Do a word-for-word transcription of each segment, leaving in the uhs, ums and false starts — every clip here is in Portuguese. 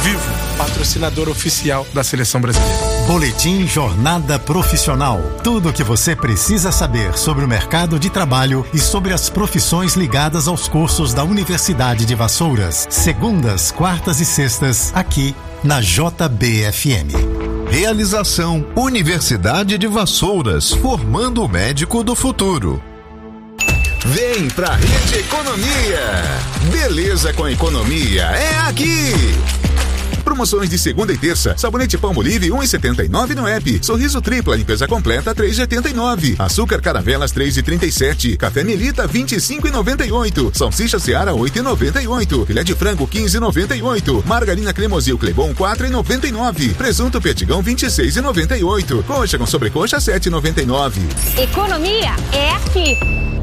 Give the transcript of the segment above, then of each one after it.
Vivo, patrocinador oficial da Seleção Brasileira. Boletim Jornada Profissional. Tudo o que você precisa saber sobre o mercado de trabalho e sobre as profissões ligadas aos cursos da Universidade de Vassouras. Segundas, quartas e sextas, aqui na J B F M. Realização Universidade de Vassouras, formando o médico do futuro. Vem pra Rede Economia. Beleza com a economia é aqui. Promoções de segunda e terça. Sabonete Palmolive um real e setenta e nove no app. Sorriso Tripla limpeza completa três reais e oitenta e nove. Açúcar Caravelas três reais e trinta e sete. Café Melita vinte e cinco reais e noventa e oito. Salsicha Seara oito reais e noventa e oito. Filé de frango quinze reais e noventa e oito. Margarina Cremosil Clebon quatro reais e noventa e nove. Presunto Petigão vinte e seis reais e noventa e oito. Coxa com sobrecoxa sete reais e noventa e nove. Economia é aqui.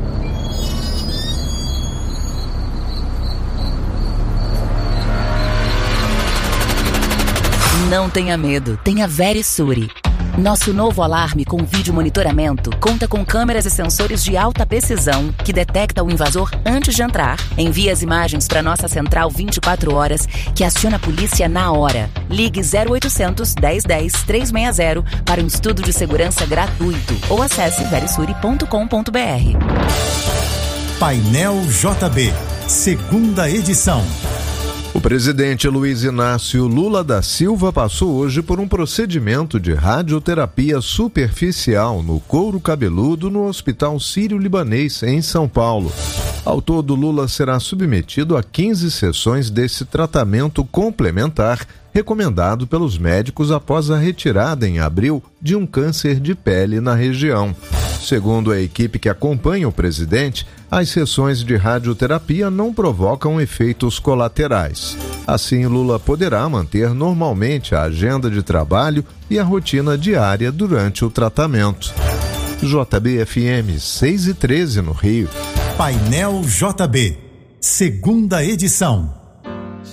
Não tenha medo, tenha Verisure. Nosso novo alarme com vídeo monitoramento conta com câmeras e sensores de alta precisão que detecta o invasor antes de entrar. Envia as imagens para nossa central vinte e quatro horas, que aciona a polícia na hora. Ligue zero oitocentos, dez, dez, trezentos e sessenta para um estudo de segurança gratuito ou acesse verisure ponto com ponto b r. Painel J B, segunda edição. O presidente Luiz Inácio Lula da Silva passou hoje por um procedimento de radioterapia superficial no couro cabeludo no Hospital Sírio-Libanês, em São Paulo. Ao todo, Lula será submetido a quinze sessões desse tratamento complementar recomendado pelos médicos após a retirada em abril de um câncer de pele na região. Segundo a equipe que acompanha o presidente, as sessões de radioterapia não provocam efeitos colaterais. Assim, Lula poderá manter normalmente a agenda de trabalho e a rotina diária durante o tratamento. J B F M seis e treze no Rio. Painel J B, segunda edição.